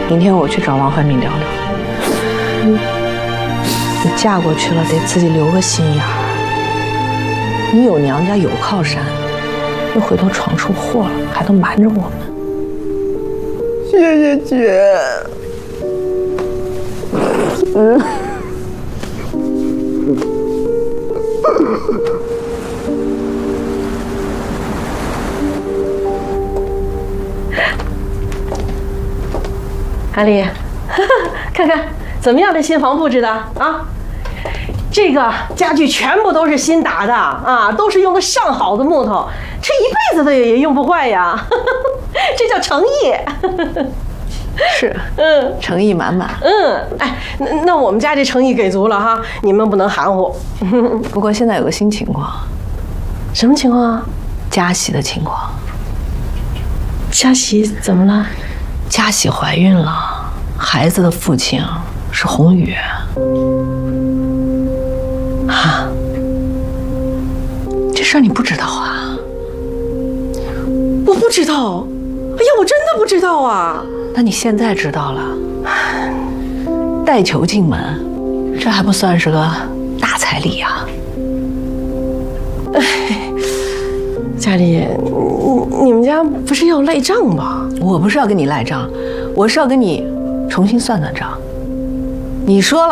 明天我去找王怀民聊聊。你嫁过去了，得自己留个心眼儿。你有娘家有靠山，又回头闯出祸了，还都瞒着我们。 谢谢姐。 阿丽，看看怎么样？这新房布置的啊？这个家具全部都是新打的啊，都是用的上好的木头，这一辈子的也用不坏呀。这叫诚意。 是，诚意满满。 哎，那我们家这诚意给足了哈，你们不能含糊。 不过现在有个新情况。 什么情况啊？ 佳喜的情况。 佳喜怎么了？ 佳喜怀孕了，孩子的父亲是宏宇。啊，这事儿你不知道啊？ 我不知道。哎呀，我真的不知道啊。 那你现在知道了，带球进门，这还不算是个大彩礼啊！ 哎，佳丽，你们家不是要赖账吗？ 我不是要跟你赖账，我是要跟你重新算算账。你说了。